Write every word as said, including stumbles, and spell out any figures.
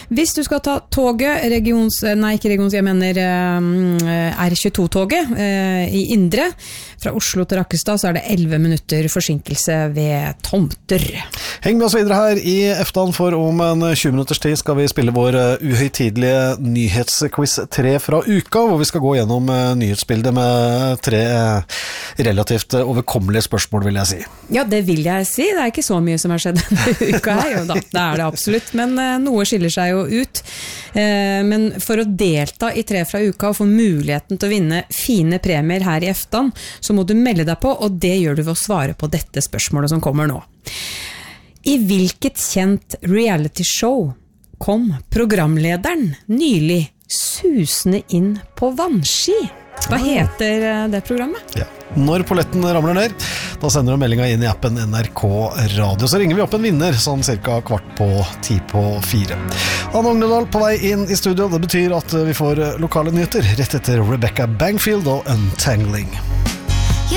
Hvis du skal ta toget, regions, nei ikke regions, jeg mener R tjueto-toget i Indre, fra Oslo til Rakkestad, så er det elleve minutter forsinkelse ved Tomter. Heng med oss videre her i eftan, for om en tjue minutters tid skal vi spille vår uhøytidelige nyhetsquiz tre fra uka, hvor vi skal gå gjennom nyhetsbildet med tre relativt overkommelige spørsmål, vil jeg si. Ja, det vil jeg si. Det er ikke så mye som har skjedd denne uka her, jo da, det er det absolutt, men noe skiller seg jo ut. Men for å delta i tre fra uka og få muligheten til å vinne fine premier her i eftan, så må du melde deg på, og det gjør du ved å svare på dette spørsmålet som kommer nå. I hvilket kjent reality show kom programlederen nylig susende inn på vannski? Hva heter det programmet? Ja. Når polletten ramler ned, da sender du meldinga inn i appen N R K Radio. Så ringer vi opp en vinner, sånn cirka kvart på ti på fire. Anne Ognedal på vei inn i studio. Det betyr at vi får lokale nyheter rett etter Rebecca Bangfield og Untangling.